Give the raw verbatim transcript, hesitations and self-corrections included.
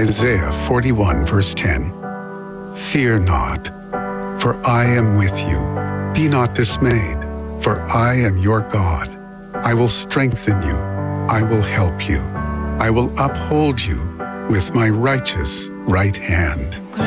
Isaiah forty-one, verse ten. Fear not, for I am with you. Be not dismayed, for I am your God. I will strengthen you. I will help you. I will uphold you with my righteous right hand.